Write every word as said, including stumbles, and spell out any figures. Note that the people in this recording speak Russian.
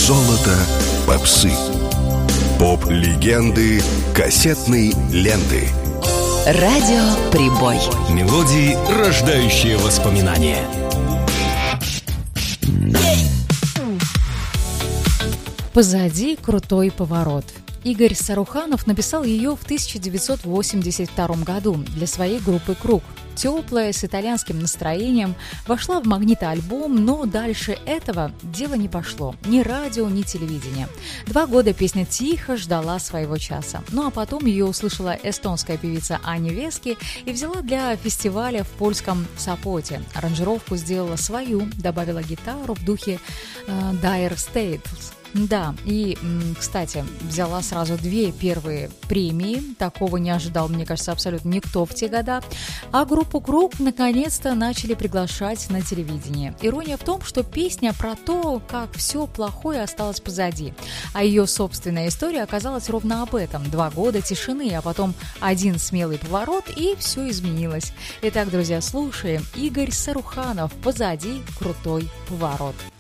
Золото попсы. Поп-легенды кассетной ленты. Радио Прибой. Мелодии, рождающие воспоминания. «Позади крутой поворот». Игорь Саруханов написал ее в тысяча девятьсот восемьдесят втором году для своей группы «Круг». Теплая, с итальянским настроением, вошла в магнитоальбом, но дальше этого дело не пошло. Ни радио, ни телевидение. Два года песня тихо ждала своего часа. Ну а потом ее услышала эстонская певица Аня Вески и взяла для фестиваля в польском Сопоте. Аранжировку сделала свою, добавила гитару в духе э, Dire Straits. Да, и, кстати, взяла сразу две первые премии. Такого не ожидал, мне кажется, абсолютно никто в те года. А группу «Круг» наконец-то начали приглашать на телевидение. Ирония в том, что песня про то, как все плохое осталось позади. А ее собственная история оказалась ровно об этом. Два года тишины, а потом один смелый поворот, и все изменилось. Итак, друзья, слушаем. Игорь Саруханов «Позади крутой поворот».